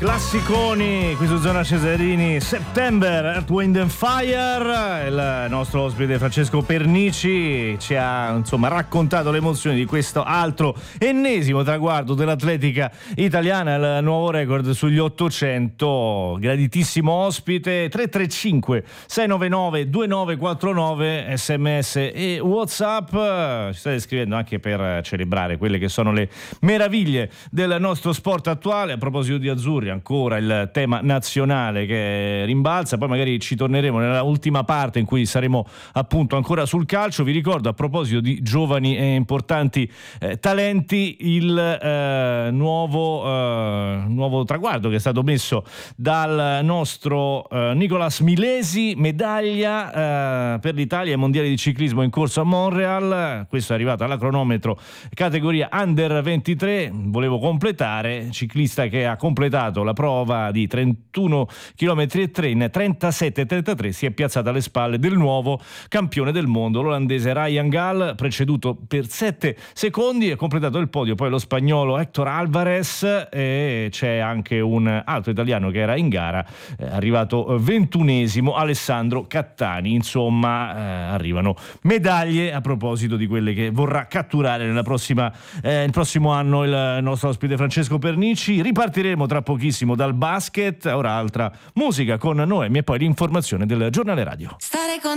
Classiconi qui su Zona Cesarini. September, Earth, Wind and Fire. Il nostro ospite Francesco Pernici ci ha raccontato le emozioni di questo altro ennesimo traguardo dell'atletica italiana, il nuovo record sugli 800. Graditissimo ospite. 335 699 2949 sms e WhatsApp. Ci state scrivendo anche per celebrare quelle che sono le meraviglie del nostro sport attuale. A proposito di azzurri, ancora il tema nazionale che rimbalza, poi magari ci torneremo nella ultima parte in cui saremo appunto ancora sul calcio. Vi ricordo, a proposito di giovani e importanti talenti, il nuovo traguardo che è stato messo dal nostro Nicolas Milesi, medaglia per l'Italia ai mondiali di ciclismo in corso a Montreal. Questo è arrivato alla cronometro categoria Under 23. Volevo completare, ciclista che ha completato la prova di 31 km e 3 in 37,33, si è piazzata alle spalle del nuovo campione del mondo, l'olandese Ryan Gal, preceduto per 7 secondi. Ha completato il podio poi lo spagnolo Héctor Alvarez, e c'è anche un altro italiano che era in gara, arrivato 21esimo, Alessandro Cattani. Insomma, arrivano medaglie a proposito di quelle che vorrà catturare il prossimo anno il nostro ospite Francesco Pernici. Ripartiremo tra pochissimo dal basket, ora altra musica con Noemi e poi l'informazione del giornale radio.